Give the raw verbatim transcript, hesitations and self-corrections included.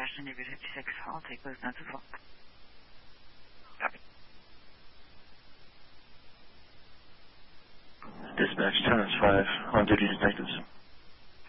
Dispatch ninety-eight fifty-six. I'll take those notes as well. Copy. Dispatch, Terrence five, on duty detectives.